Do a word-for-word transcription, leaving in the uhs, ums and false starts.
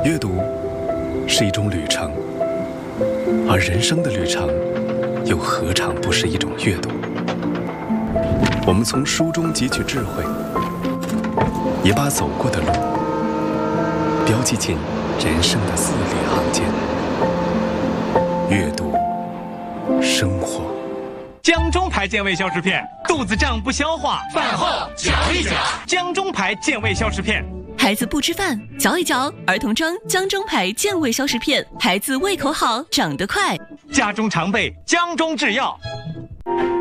阅读是一种旅程，而人生的旅程又何尝不是一种阅读？我们从书中汲取智慧，也把走过的路标记进人生的字里行间。阅读生活。 江中牌健胃消食片，肚子胀不消化， 饭后嚼一嚼。 江中牌健胃消食片， 孩子不吃饭，嚼一嚼。儿童装江中牌健胃消食片，孩子胃口好，长得快。 家中常备江中制药。